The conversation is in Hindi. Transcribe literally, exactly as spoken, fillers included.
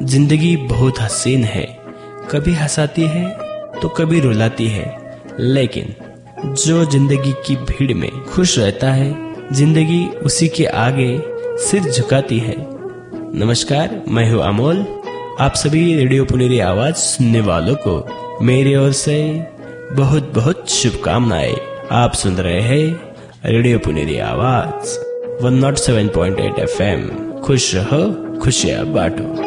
जिंदगी बहुत हसीन है, कभी हंसाती है तो कभी रुलाती है, लेकिन जो जिंदगी की भीड़ में खुश रहता है, जिंदगी उसी के आगे सिर झुकाती है। नमस्कार, मैं हूँ अमोल। आप सभी रेडियो पुनेरी आवाज सुनने वालों को मेरी ओर से बहुत बहुत शुभकामनाएं। आप सुन रहे हैं रेडियो पुनेरी आवाज एक सौ सात पॉइंट आठ एफ एम। खुश रहो, खुशियां बांटो।